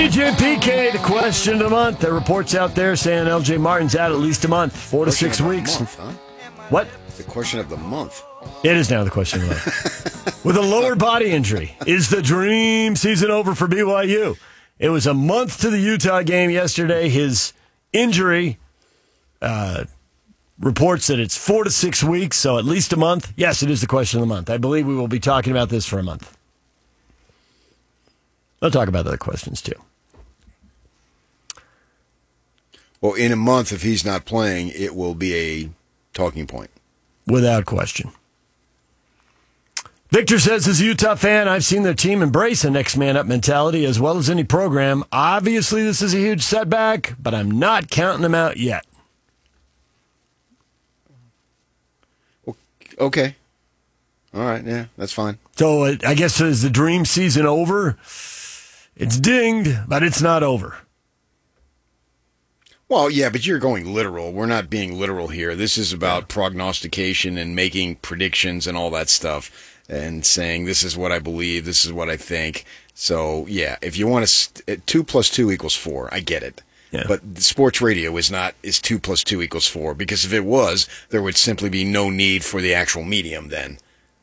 DJ PK, the question of the month. There are reports out there saying LJ Martin's out at least a month, 4 to 6 weeks. Month, huh? What? It's the question of the month. It is now the question of the month. With a lower body injury, is the dream season over for BYU? It was a month to the Utah game yesterday. His injury reports that it's 4 to 6 weeks, so at least a month. Yes, it is the question of the month. I believe we will be talking about this for a month. I'll talk about other questions too. Well, in a month, if he's not playing, it will be a talking point. Without question. Victor says, as a Utah fan, I've seen their team embrace a next man up mentality as well as any program. Obviously, this is a huge setback, but I'm not counting them out yet. Okay. All right, yeah, that's fine. So I guess is the dream season over? It's dinged, but it's not over. Well, yeah, but you're going literal. We're not being literal here. This is about prognostication and making predictions and all that stuff and saying this is what I believe, this is what I think. So, yeah, if you want to 2 plus 2 equals 4, I get it. Yeah. But sports radio is 2 plus 2 equals 4, because if it was, there would simply be no need for the actual medium then.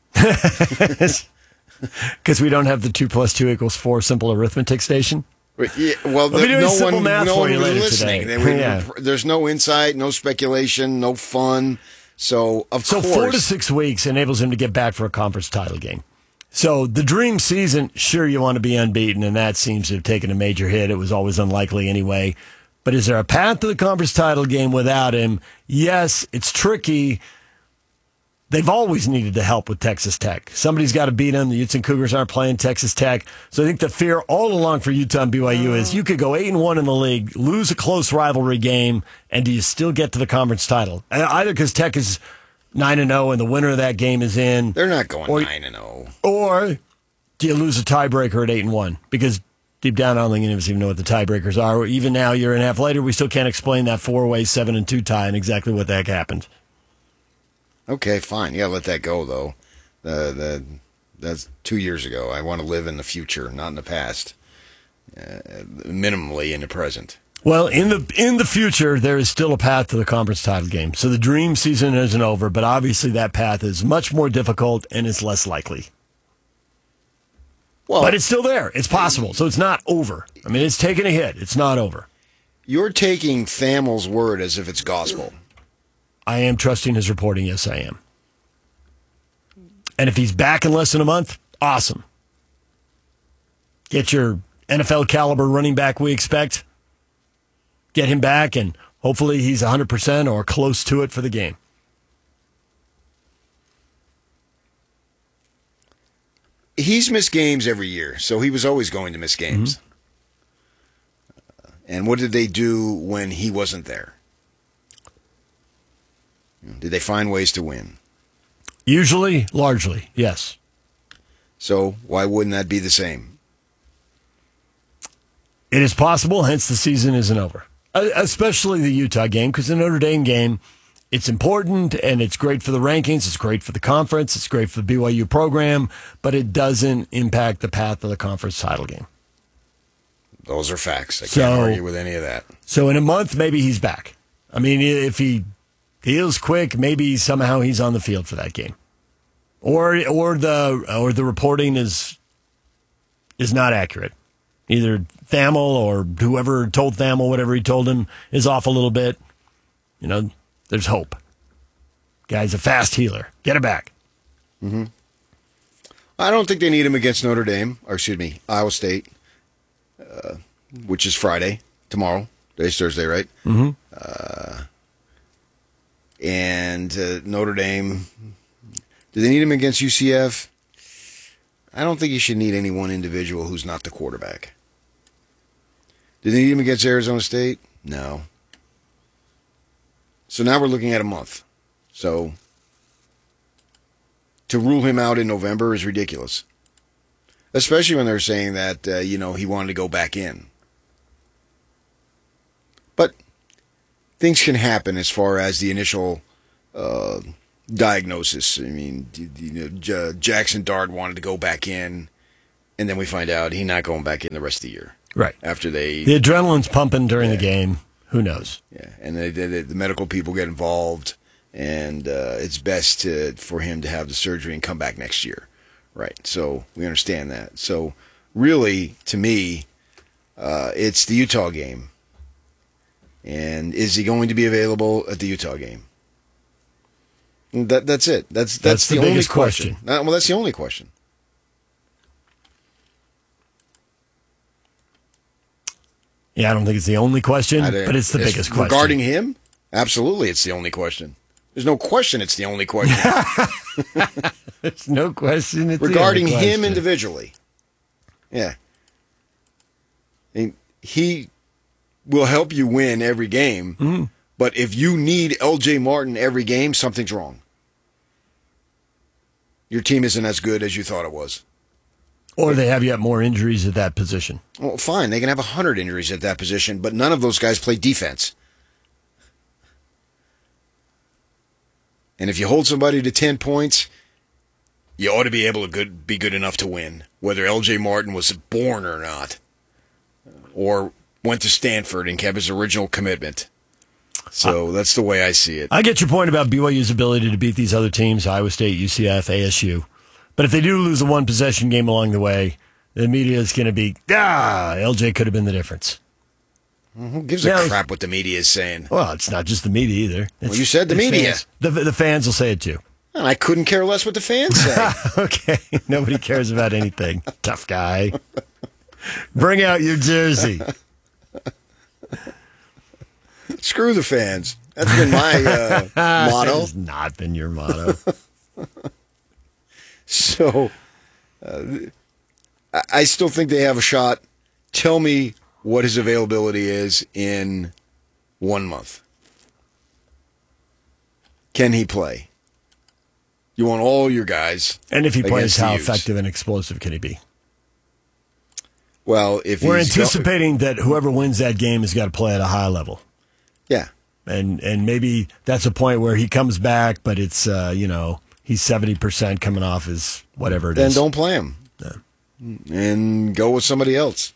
Because we don't have the 2 plus 2 equals 4 simple arithmetic station? Yeah, well, no one will be listening. There's no insight, no speculation, no fun. So, of course. 4 to 6 weeks enables him to get back for a conference title game. So the dream season, sure, you want to be unbeaten, and that seems to have taken a major hit. It was always unlikely anyway. But is there a path to the conference title game without him? Yes, it's tricky. They've always needed the help with Texas Tech. Somebody's got to beat them. The Utes and Cougars aren't playing Texas Tech. So I think the fear all along for Utah and BYU is you could go 8-1 in the league, lose a close rivalry game, and do you still get to the conference title? Either because Tech is 9-0 and the winner of that game is in. They're not going 9-0. Or do you lose a tiebreaker at 8-1? Because deep down, I don't think any of us even know what the tiebreakers are. Even now, a year and a half later, we still can't explain that 4-way 7-2 tie and exactly what the heck happened. Okay, fine. Yeah, let that go, though. That's 2 years ago. I want to live in the future, not in the past. Minimally in the present. Well, in the future, there is still a path to the conference title game. So the dream season isn't over, but obviously that path is much more difficult and is less likely. Well, but it's still there. It's possible. So it's not over. I mean, it's taken a hit. It's not over. You're taking Thamel's word as if it's gospel. I am trusting his reporting. Yes, I am. And if he's back in less than a month, awesome. Get your NFL caliber running back we expect. Get him back, and hopefully he's 100% or close to it for the game. He's missed games every year, so he was always going to miss games. Mm-hmm. And what did they do when he wasn't there? Did they find ways to win? Usually, largely, yes. So why wouldn't that be the same? It is possible, hence the season isn't over. Especially the Utah game, because the Notre Dame game, it's important and it's great for the rankings, it's great for the conference, it's great for the BYU program, but it doesn't impact the path of the conference title game. Those are facts. I can't argue with any of that. So in a month, maybe he's back. I mean, if he heals quick, maybe somehow he's on the field for that game. Or the reporting is not accurate. Either Thamel or whoever told Thamel whatever he told him is off a little bit. You know, there's hope. Guy's a fast healer. Get it back. Mm-hmm. I don't think they need him against Notre Dame, Iowa State, which is Friday, tomorrow. Today's Thursday, right? Mm-hmm. And Notre Dame, do they need him against UCF? I don't think you should need any one individual who's not the quarterback. Do they need him against Arizona State? No. So now we're looking at a month. So to rule him out in November is ridiculous. Especially when they're saying that, he wanted to go back in. But things can happen as far as the initial diagnosis. I mean, Jackson Dart wanted to go back in, and then we find out he's not going back in the rest of the year. Right. After they... The adrenaline's pumping during the game. Who knows? Yeah, and the medical people get involved, and it's best for him to have the surgery and come back next year. Right, so we understand that. So really, to me, it's the Utah game. And is he going to be available at the Utah game? That's it. That's the only question. Well, that's the only question. Yeah, I don't think it's the only question, but it's the biggest question. Regarding him, absolutely, it's the only question. There's no question it's the only question. There's no question it's regarding the only question. Him individually. Yeah. And he will help you win every game, but if you need LJ Martin every game, something's wrong. Your team isn't as good as you thought it was. Or they have yet more injuries at that position. Well, fine. They can have 100 injuries at that position, but none of those guys play defense. And if you hold somebody to 10 points, you ought to be able to be good enough to win, whether L.J. Martin was born or not, or went to Stanford and kept his original commitment. So that's the way I see it. I get your point about BYU's ability to beat these other teams, Iowa State, UCF, ASU. But if they do lose a one-possession game along the way, the media is going to be, LJ could have been the difference. Who gives a crap what the media is saying? Well, it's not just the media either. Well, you said the media. Fans. The fans will say it too. And I couldn't care less what the fans say. Okay, nobody cares about anything. Tough guy. Bring out your jersey. Screw the fans. That's been my motto. That has not been your motto. So, I still think they have a shot. Tell me what his availability is in 1 month. Can he play? You want all your guys. And if he plays, how effective and explosive can he be? Well, if we're anticipating that whoever wins that game has got to play at a high level. Yeah. And maybe that's a point where he comes back, but it's, he's 70% coming off his whatever it is. Then don't play him. Yeah. And go with somebody else.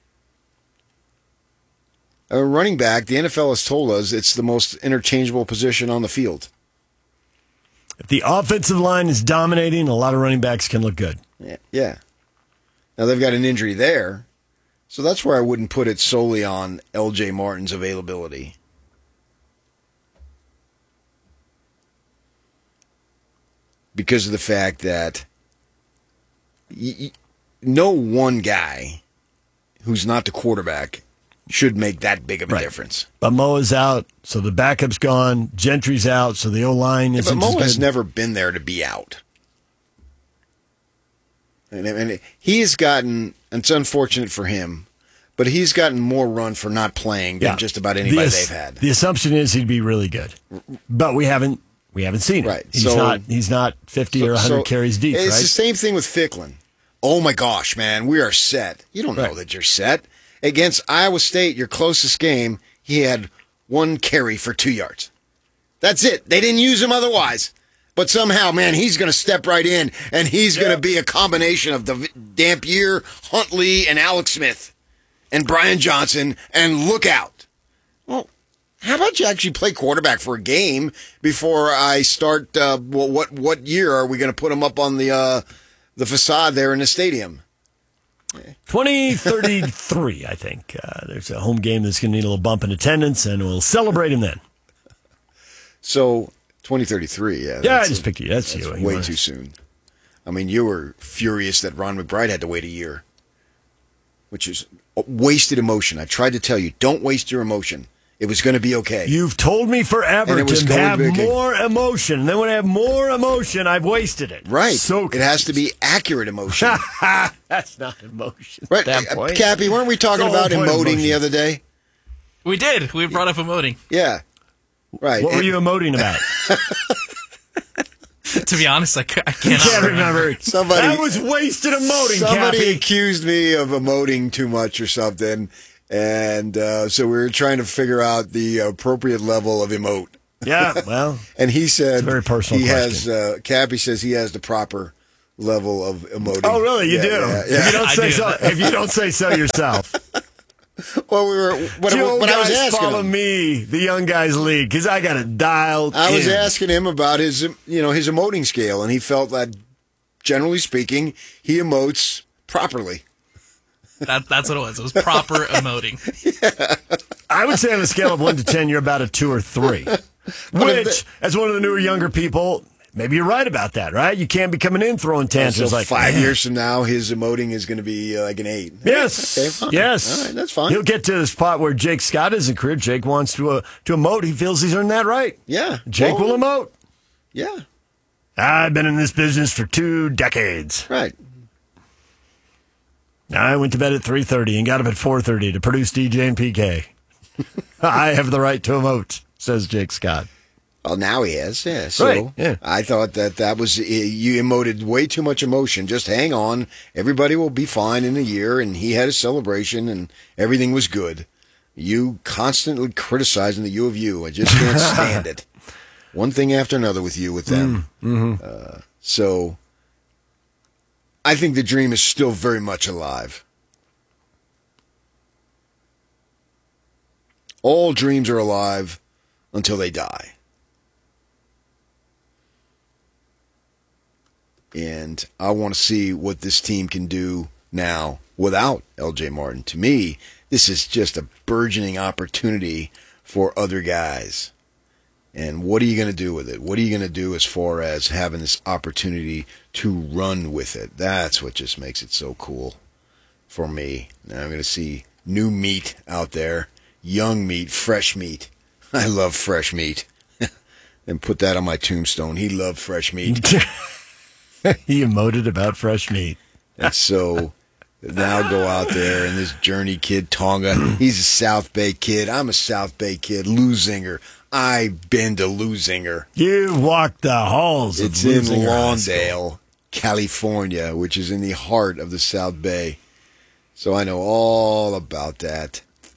A running back, the NFL has told us it's the most interchangeable position on the field. If the offensive line is dominating, a lot of running backs can look good. Yeah. Now they've got an injury there, so that's where I wouldn't put it solely on L.J. Martin's availability. Because of the fact that no one guy who's not the quarterback should make that big of a difference. But Moa's out, so the backup's gone. Gentry's out, so the O-line isn't. But Moa has never been there to be out. And he has gotten, and it's unfortunate for him, but he's gotten more run for not playing than just about anybody they've had. The assumption is he'd be really good. But we haven't seen it. Right. He's not 50 or 100 carries deep, it's right? the same thing with Ficklin. Oh, my gosh, man, we are set. You don't know that you're set. Against Iowa State, your closest game, he had 1 carry for 2 yards. That's it. They didn't use him otherwise. But somehow, man, he's going to step right in, and he's going to be a combination of Dampier, Huntley, and Alex Smith, and Brian Johnson, and look out. Well, how about you actually play quarterback for a game before I start? What year are we going to put him up on the facade there in the stadium? 2033, I think. There's a home game that's going to need a little bump in attendance, and we'll celebrate him then. So, 2033, yeah. Yeah, I just picked you. That's you. Way too soon. I mean, you were furious that Ron McBride had to wait a year, which is wasted emotion. I tried to tell you, don't waste your emotion. It was going to be okay. You've told me forever to have more emotion. And then when I have more emotion, I've wasted it. Right. So it has to be accurate emotion. That's not emotion. Right. At that point. Cappy, weren't we talking about emoting the other day? We did. We brought up emoting. Yeah. Right. What were you emoting about? To be honest, I can't remember. That was wasted emoting, Somebody Cappy. accused me of emoting too much or something. And so we were trying to figure out the appropriate level of emote. Yeah, well. And he said, it's a very personal question. Cappy says he has the proper level of emoting. Oh, really? You do? Yeah. If you don't say so yourself. Well, we were. But You I was guys asking follow him. me, the young guys league, because I got it dialed. I was in. asking him about his emoting scale, and he felt that, generally speaking, he emotes properly. That's what it was. It was proper emoting. I would say on a scale of 1 to 10, you're about a 2 or 3. Which, as one of the newer, younger people, maybe you're right about that, right? You can't be coming in throwing tantrums So like 5 "Man." years from now, his emoting is going to be like an 8. Yes. Okay, fine. Yes. All right, that's fine. He'll get to the spot where Jake Scott is in career. Jake wants to emote. He feels he's earned that right. Yeah. Jake will emote. Yeah. I've been in this business for 2 decades. Right. I went to bed at 3:30 and got up at 4:30 to produce DJ and PK. I have the right to emote, says Jake Scott. Well, now he has. Yeah. So Right, yeah. I thought that was you emoted way too much emotion. Just hang on. Everybody will be fine in a year. And he had a celebration, and everything was good. You constantly criticizing the U of U. I just can't stand it. One thing after another with you with them. So I think the dream is still very much alive. All dreams are alive until they die. And I want to see what this team can do now without LJ Martin. To me, this is just a burgeoning opportunity for other guys. And what are you going to do with it? What are you going to do as far as having this opportunity to run with it? That's what just makes it so cool for me. Now I'm going to see new meat out there, young meat, fresh meat. I love fresh meat. And put that on my tombstone. He loved fresh meat. He emoted about fresh meat. And so now go out there and this Journey kid, Tonga, he's a South Bay kid. I'm a South Bay kid. Lusinger. I've been to Lusinger. You walked the halls of It's in Lusinger High School. Lawndale, California, which is in the heart of the South Bay. So I know all about that.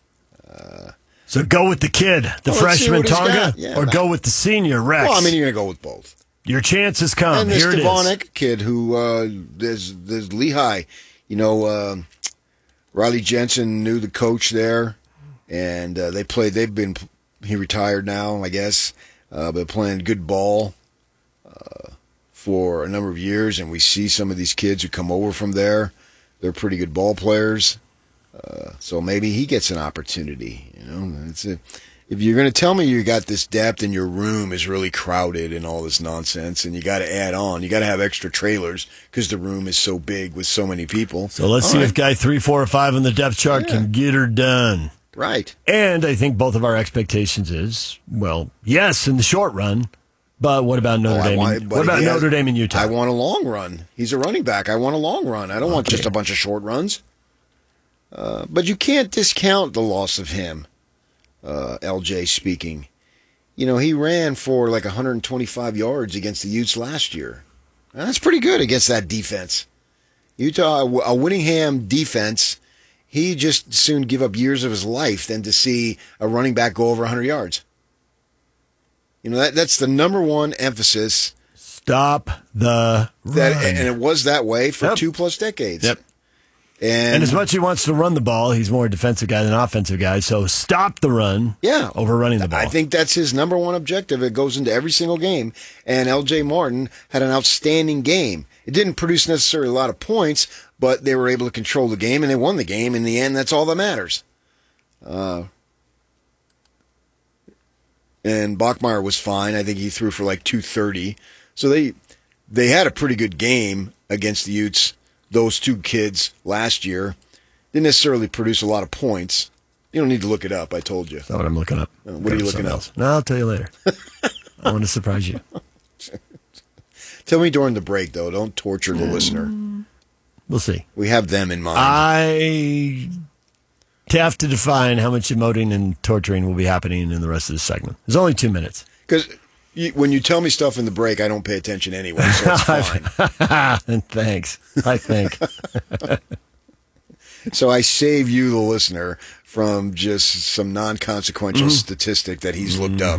So go with the kid, the Well, let's see freshman what he's Tonga, got. Yeah, or that- go with the senior Rex. Well, I mean, you're going to go with both. Your chance has come. And this Here it Devon is. Eck kid who, there's Lehigh. You know, Riley Jensen knew the coach there, and he retired now, I guess, but playing good ball for a number of years, and we see some of these kids who come over from there. They're pretty good ball players, so maybe he gets an opportunity. You know, if you're going to tell me you got this depth and your room is really crowded and all this nonsense, and you got to add on, you got to have extra trailers because the room is so big with so many people. So let's see if guy 3, 4, or 5 on the depth chart can get her done. Right. And I think both of our expectations is, well, yes, in the short run, but what about Notre Dame? What about Notre Dame and Utah? I want a long run. He's a running back. I want a long run. I don't want just a bunch of short runs. But you can't discount the loss of him, LJ speaking. You know, he ran for like 125 yards against the Utes last year. That's pretty good against that defense. Utah, a Winningham defense, he just soon give up years of his life than to see a running back go over 100 yards. You know, that's the number one emphasis. Stop the run. And it was that way for Yep. 2+ decades. Yep. And as much as he wants to run the ball, he's more a defensive guy than an offensive guy. So stop the run over running the ball. I think that's his number one objective. It goes into every single game. And LJ Martin had an outstanding game. It didn't produce necessarily a lot of points, but they were able to control the game, and they won the game. In the end, that's all that matters. And Bachmeier was fine. I think he threw for like 230. So they had a pretty good game against the Utes, those two kids last year. Didn't necessarily produce a lot of points. You don't need to look it up. I told you. That's not what I'm looking up. What are you looking up? No, I'll tell you later. I want to surprise you. Tell me during the break, though. Don't torture the listener. We'll see. We have them in mind. I have to define how much emoting and torturing will be happening in the rest of the segment. There's only 2 minutes. Because when you tell me stuff in the break, I don't pay attention anyway, so it's fine. Thanks, I think. So I save you, the listener, from just some non-consequential statistic that he's looked up.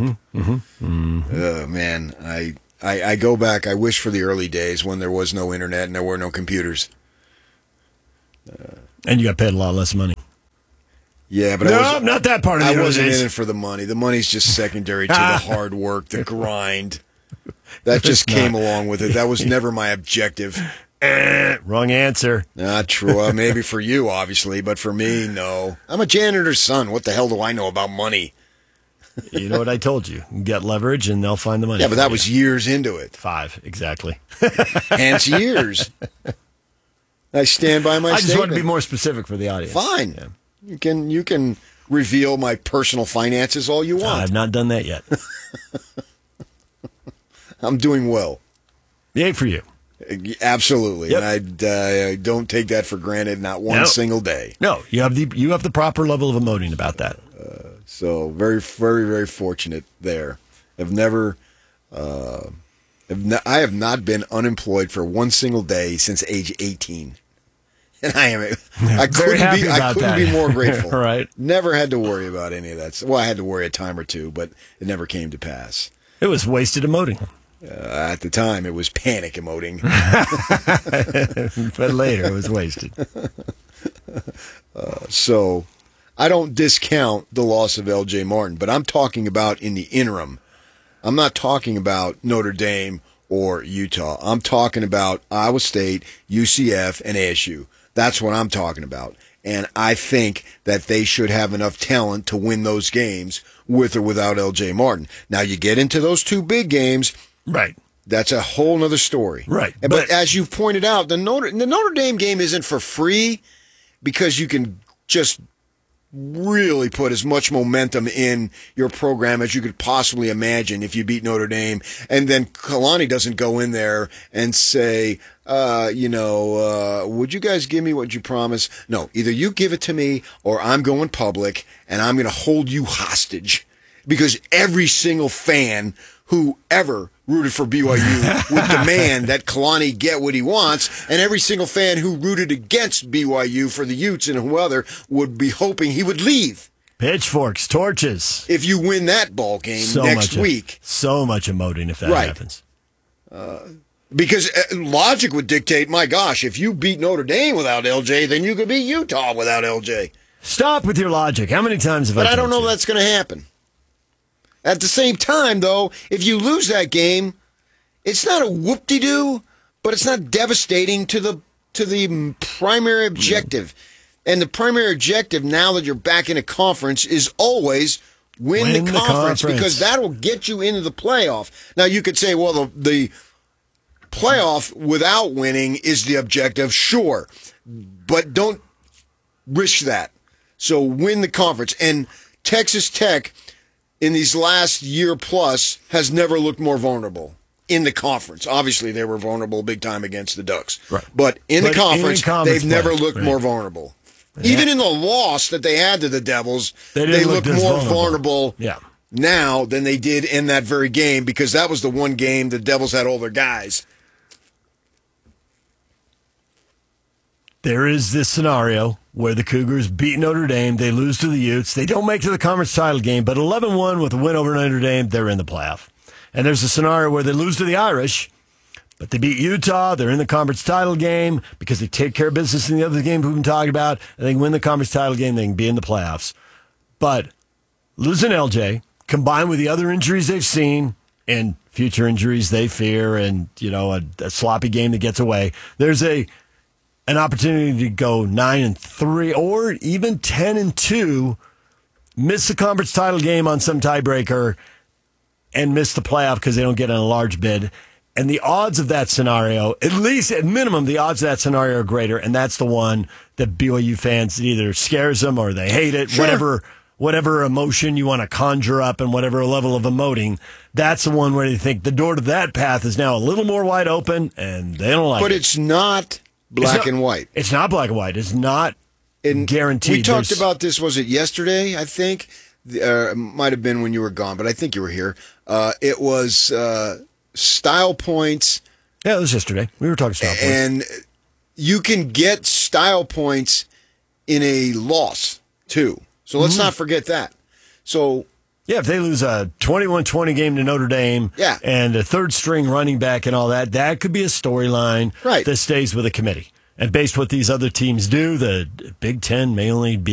Man, I go back. I wish for the early days when there was no internet and there were no computers. And you got paid a lot less money. Yeah, but No, not that part of I the wasn't days. in it for the money. The money's just secondary to the hard work, the grind. That just came along with it. That was never my objective. Wrong answer. Not true. Well, maybe for you, obviously, but for me, no. I'm a janitor's son. What the hell do I know about money? You know what I told you. Get leverage and they'll find the money. Yeah, but for that you. was years into it. 5, exactly. Hence years. I stand by my I just statement. want to be more specific for the audience. Fine. Yeah. You can reveal my personal finances all you want. I've not done that yet. I'm doing well. Yay for you. Absolutely. Yep. And I don't take that for granted, not one No. single day. No, you have the proper level of emoting about that. So very, very, very fortunate there. I have not been unemployed for one single day since age 18. And I couldn't be more grateful. Right. Never had to worry about any of that. Well, I had to worry a time or two, but it never came to pass. It was wasted emoting. At the time, it was panic emoting. But later it was wasted. So I don't discount the loss of LJ Martin, but I'm talking about in the interim. I'm not talking about Notre Dame or Utah. I'm talking about Iowa State, UCF, and ASU. That's what I'm talking about. And I think that they should have enough talent to win those games with or without LJ Martin. Now, you get into those two big games. Right. That's a whole nother story. Right. But as you've pointed out, the Notre Dame game isn't for free because you can just really put as much momentum in your program as you could possibly imagine if you beat Notre Dame. And then Kalani doesn't go in there and say, would you guys give me what you promised? No, either you give it to me or I'm going public and I'm going to hold you hostage. Because every single fan who ever rooted for BYU would demand that Kalani get what he wants, and every single fan who rooted against BYU for the Utes and who other would be hoping he would leave. Pitchforks, torches. If you win that ball game next week. So much emoting if that happens. Because logic would dictate, my gosh, if you beat Notre Dame without LJ, then you could beat Utah without LJ. Stop with your logic. How many times have I told you? But I don't know if that's going to happen. At the same time, though, if you lose that game, it's not a whoop-de-doo, but it's not devastating to the primary objective. And the primary objective, now that you're back in a conference, is always win the conference because that will get you into the playoff. Now, you could say, well, the playoff without winning is the objective, sure, but don't risk that. So win the conference. And Texas Tech, in these last year plus, has never looked more vulnerable in the conference. Obviously, they were vulnerable big time against the Ducks. Right. But in the conference, they've never looked right. more vulnerable. Yeah. Even in the loss that they had to the Devils, they look more vulnerable yeah. now than they did in that very game because that was the one game the Devils had all their guys. There is this scenario where the Cougars beat Notre Dame, they lose to the Utes, they don't make to the conference title game, but 11-1 with a win over Notre Dame, they're in the playoff. And there's a scenario where they lose to the Irish, but they beat Utah, they're in the conference title game because they take care of business in the other games we've been talking about, and they can win the conference title game, they can be in the playoffs. But losing LJ, combined with the other injuries they've seen, and future injuries they fear, and a sloppy game that gets away, there's an opportunity to go 9-3 or even 10-2, miss the conference title game on some tiebreaker, and miss the playoff because they don't get in a large bid. And the odds of that scenario, at least at minimum, the odds of that scenario are greater. And that's the one that BYU fans, it either scares them or they hate it, sure. whatever emotion you want to conjure up and whatever level of emoting. That's the one where they think the door to that path is now a little more wide open and they don't like it. But it's not black and white. It's not black and white. It's not guaranteed. We talked about this, was it yesterday, I think? It might have been when you were gone, but I think you were here. It was style points. Yeah, it was yesterday. We were talking style points. And you can get style points in a loss, too. So let's not forget that. So yeah, if they lose a 21-20 game to Notre Dame and a third-string running back and all that, that could be a storyline that stays with a committee. And based on what these other teams do, the Big Ten may only be